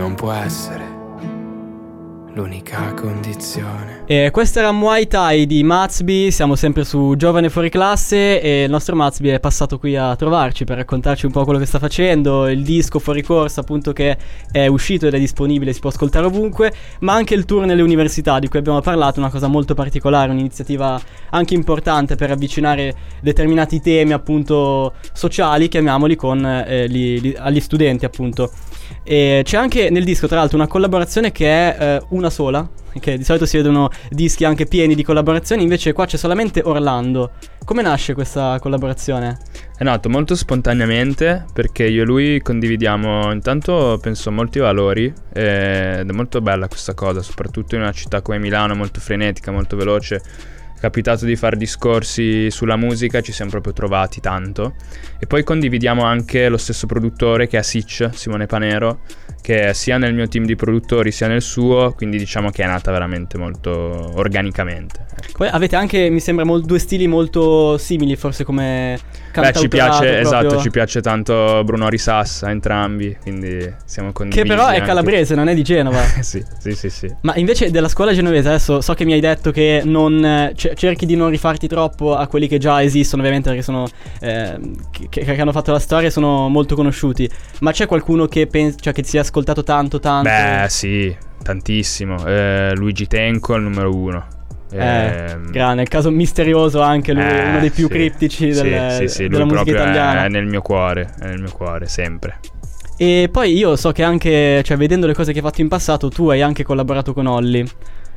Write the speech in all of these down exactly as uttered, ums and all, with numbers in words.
non può essere l'unica condizione. E questa era Muay Thai di Matsby, siamo sempre su Giovane Fuori Classe e il nostro Matsby è passato qui a trovarci per raccontarci un po' quello che sta facendo, il disco Fuori Corsa appunto che è uscito ed è disponibile, si può ascoltare ovunque, ma anche il tour nelle università di cui abbiamo parlato, una cosa molto particolare, un'iniziativa anche importante per avvicinare determinati temi appunto sociali, chiamiamoli, con eh, li, li, agli studenti appunto. E c'è anche nel disco tra l'altro una collaborazione che è eh, una sola, che di solito si vedono dischi anche pieni di collaborazioni, invece qua c'è solamente Orlando. Come nasce questa collaborazione? È nato molto spontaneamente perché io e lui condividiamo intanto penso molti valori ed è molto bella questa cosa, soprattutto in una città come Milano molto frenetica, molto veloce. È capitato di fare discorsi sulla musica, ci siamo proprio trovati tanto. E poi condividiamo anche lo stesso produttore che è Sitch, Simone Panero, che è sia nel mio team di produttori sia nel suo, quindi diciamo che è nata veramente molto organicamente. Poi avete anche, mi sembra, mol- due stili molto simili forse come cantautorato. Beh, ci piace, proprio. esatto, ci piace tanto Bruno Risassa, entrambi, quindi siamo condivisi. Che però è anche. Calabrese, non è di Genova. sì, sì, sì, sì. Ma invece della scuola genovese, adesso so che mi hai detto che non c- cerchi di non rifarti troppo a quelli che già esistono, ovviamente perché sono eh, che, che hanno fatto la storia e sono molto conosciuti. Ma c'è qualcuno che pensa, cioè che ti sia ascoltato tanto tanto? Beh, sì, tantissimo. Eh, Luigi Tenco, il numero uno. Eh, grande, il caso misterioso anche lui, eh, uno dei più sì, criptici del, sì, sì, sì, della lui musica italiana. È nel mio cuore, è nel mio cuore, sempre. E poi io so che anche, cioè vedendo le cose che hai fatto in passato, tu hai anche collaborato con Olly.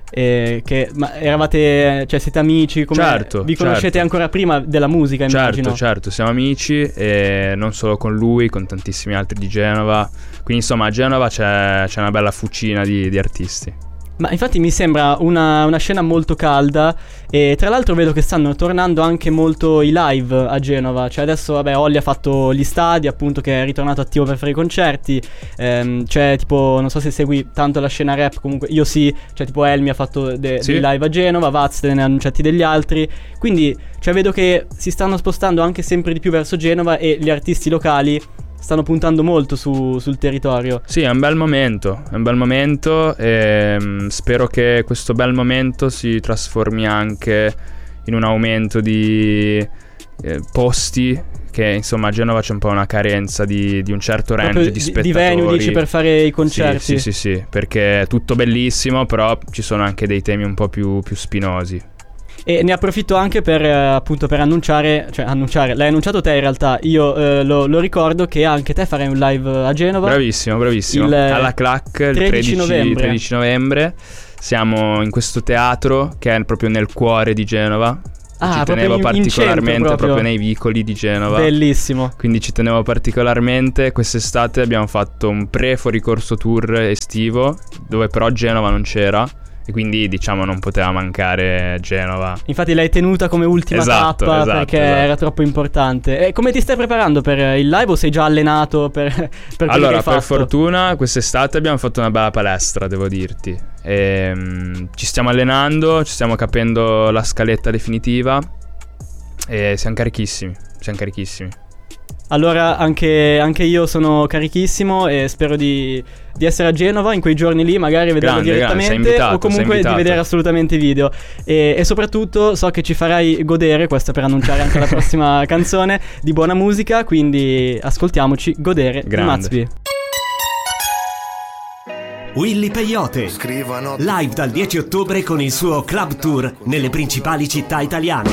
Eh, che, ma eravate, cioè siete amici? Come, certo. Vi conoscete certo. ancora prima della musica, immagino? Certo, certo, siamo amici e non solo con lui, con tantissimi altri di Genova. Quindi insomma a Genova c'è, c'è una bella fucina di, di artisti. Ma infatti mi sembra una, una scena molto calda. E tra l'altro vedo che stanno tornando anche molto i live a Genova. Cioè adesso vabbè Olly ha fatto gli stadi, appunto, che è ritornato attivo per fare i concerti. ehm, C'è tipo, non so se segui tanto la scena rap, comunque io sì. Cioè tipo Elmi ha fatto de- sì. dei live a Genova, Vaz ne ha annunciati degli altri. Quindi cioè vedo che si stanno spostando anche sempre di più verso Genova e gli artisti locali stanno puntando molto su, sul territorio. Sì, è un bel momento, è un bel momento e um, spero che questo bel momento si trasformi anche in un aumento di eh, posti, che insomma a Genova c'è un po' una carenza di, di un certo range Proprio di di, spettatori. Di venue, dici, per fare i concerti? Sì, sì, sì, sì, perché è tutto bellissimo, però ci sono anche dei temi un po' più, più spinosi. E ne approfitto anche per eh, appunto per annunciare, cioè annunciare, l'hai annunciato te in realtà, io eh, lo, lo ricordo che anche te farai un live a Genova. Bravissimo, bravissimo. Il, alla Clac il tredici novembre. tredici novembre. Siamo in questo teatro che è proprio nel cuore di Genova. Ah, ci tenevo in, particolarmente in proprio. proprio nei vicoli di Genova. Bellissimo. Quindi ci tenevo particolarmente. Quest'estate abbiamo fatto un pre-fuoricorso tour estivo, dove però Genova non c'era e quindi diciamo non poteva mancare Genova. Infatti l'hai tenuta come ultima esatto, tappa esatto, perché esatto. era troppo importante. E come ti stai preparando per il live o sei già allenato per, per quello allora, che hai fatto? Per fortuna quest'estate abbiamo fatto una bella palestra, devo dirti. E, um, ci stiamo allenando, ci stiamo capendo la scaletta definitiva e siamo carichissimi, siamo carichissimi. Allora anche, anche io sono carichissimo e spero di, di essere a Genova in quei giorni lì, magari vederlo grande, direttamente grande, sei invitato, o comunque sei di invitato. vedere assolutamente i video e, e soprattutto so che ci farai godere, questo per annunciare anche la prossima canzone, di buona musica, quindi ascoltiamoci Godere di Matsby. Willy Peyote, Scrivano live dal dieci ottobre con il suo club tour nelle principali città italiane.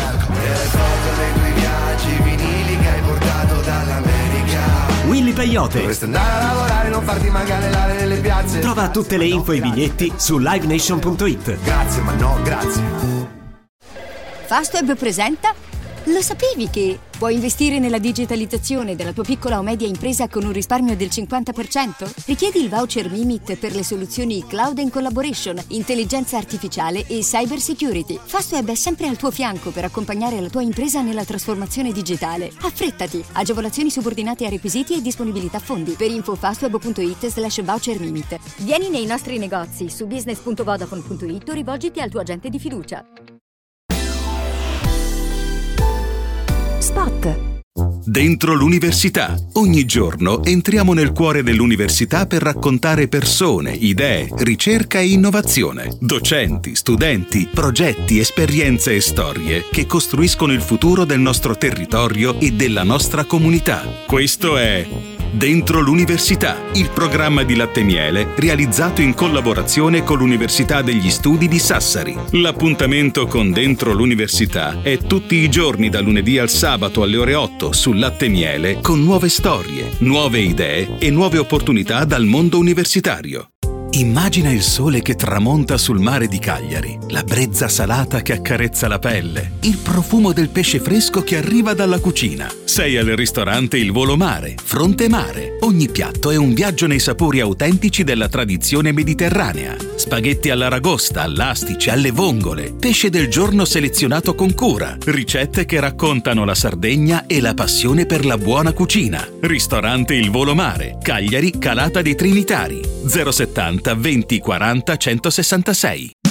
Willy Peyote. Dovresti andare a lavorare, non farti mancare l'aria nelle piazze. Trova tutte le info e i biglietti su live nation punto it. Grazie, ma no, grazie. Fastweb presenta. Lo sapevi che puoi investire nella digitalizzazione della tua piccola o media impresa con un risparmio del cinquanta per cento? Richiedi il voucher Mimit per le soluzioni Cloud and Collaboration, intelligenza artificiale e cyber security. Fastweb è sempre al tuo fianco per accompagnare la tua impresa nella trasformazione digitale. Affrettati! Agevolazioni subordinate a requisiti e disponibilità fondi. Per info fastweb punto it slash voucher Mimit. Vieni nei nostri negozi su business punto vodafone punto it o rivolgiti al tuo agente di fiducia. Spot. Dentro l'università. Ogni giorno entriamo nel cuore dell'università per raccontare persone, idee, ricerca e innovazione. Docenti, studenti, progetti, esperienze e storie che costruiscono il futuro del nostro territorio e della nostra comunità. Questo è Dentro l'università, il programma di Latte Miele realizzato in collaborazione con l'Università degli Studi di Sassari. L'appuntamento con Dentro l'università è tutti i giorni da lunedì al sabato alle ore otto su Latte Miele con nuove storie, nuove idee e nuove opportunità dal mondo universitario. Immagina il sole che tramonta sul mare di Cagliari, la brezza salata che accarezza la pelle, il profumo del pesce fresco che arriva dalla cucina. Sei al ristorante Il Volo Mare, Fronte Mare. Ogni piatto è un viaggio nei sapori autentici della tradizione mediterranea. Spaghetti all'aragosta, all'astice, alle vongole, pesce del giorno selezionato con cura, ricette che raccontano la Sardegna e la passione per la buona cucina. Ristorante Il Volo Mare, Cagliari, Calata dei Trinitari, zero settanta venti quaranta centosessantasei.